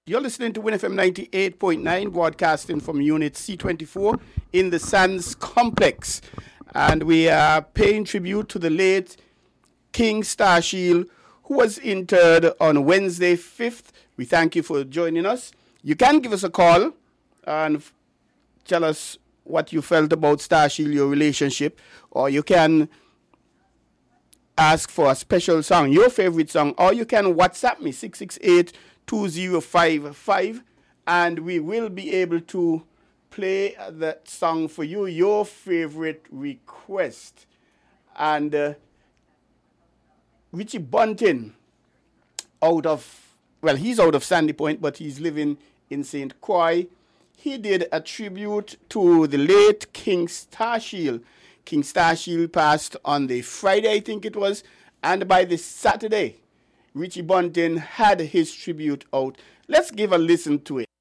You're listening to WinFM 98.9, broadcasting from Unit C24 in the Sands Complex. And we are paying tribute to the late King Starshield, who was interred on Wednesday 5th. We thank you for joining us. You can give us a call and tell us what you felt about Starshield, your relationship, or you can ask for a special song, your favorite song, or you can WhatsApp me 668-2055, and we will be able to play that song for you, your favorite request. And Richie Bunting, he's out of Sandy Point, but he's living in St. Croix. He did a tribute to the late King Starshield. King Starshield passed on the Friday, I think it was, and by the Saturday, Richie Bunting had his tribute out. Let's give a listen to it.